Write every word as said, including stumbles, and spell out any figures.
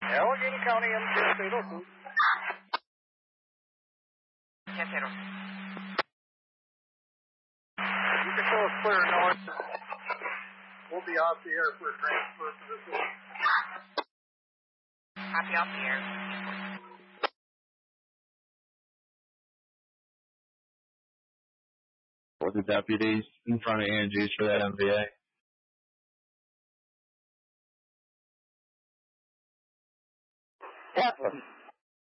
Allegheny County Interstate oh two. ten zero. You can show us clear north. We'll be off the air for a transfer to this one. Copy off the air. For the deputies in front of Angie's for that M V A. Captain.